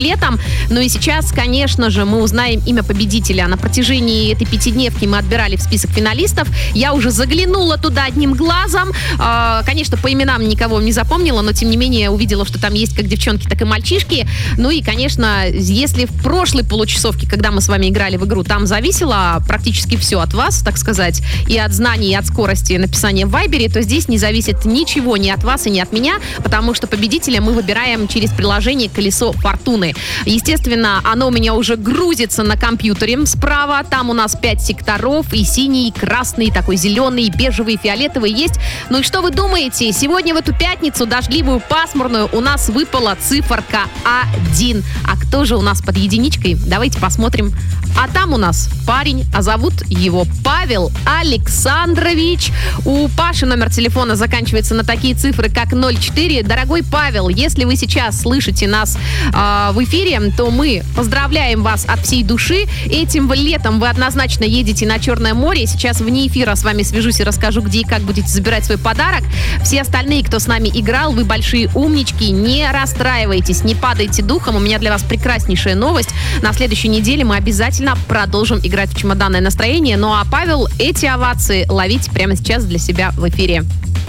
летом. Ну и сейчас, конечно же, мы узнаем имя победителя. На протяжении этой пятидневки мы отбирали в список финалистов. Я уже заглянула туда одним глазом. Конечно, по именам никого не запомнила, но тем не менее увидела, что там есть как девчонки, так и мальчишки. Ну и, конечно, если в прошлой получасовке, когда мы с вами играли в игру, там зависело практически все от вас, так сказать, и от знаний, и от скорости написания в Вайбере, то здесь не зависит ничего ни от вас и ни от меня, потому что победителя мы выбираем через приложение «Колесо фортуны». Естественно, оно у меня уже грузится на компьютере справа. Там у нас 5 секторов. И синий, и красный, и такой зеленый, и бежевый, и фиолетовый есть. Ну и что вы думаете? Сегодня в эту пятницу, дождливую, пасмурную, у нас выпала циферка 1. А кто же у нас под единичкой? Давайте посмотрим. А там у нас парень, а зовут его Павел Александрович. У Паши номер телефона заканчивается на такие цифры, как 04. Дорогой Павел, если вы сейчас слышите нас в эфире, то мы поздравляем вас от всей души. Этим летом вы однозначно едете на Черное море. Сейчас вне эфира с вами свяжусь и расскажу, где и как будете забирать свой подарок. Все остальные, кто с нами играл, вы большие умнички. Не расстраивайтесь, не падайте духом. У меня для вас прекраснейшая новость. На следующей неделе мы обязательно продолжим играть в чемоданное настроение. Ну а Павел, эти овации ловите прямо сейчас для себя в эфире.